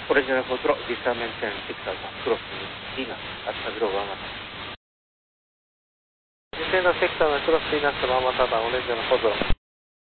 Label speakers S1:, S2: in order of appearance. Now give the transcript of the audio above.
S1: Original control, vista maintain 6000, crossing Venus, at Agro Wamata.
S2: Descend sector のクロスピーナッツママタダオレンジのポゾロ。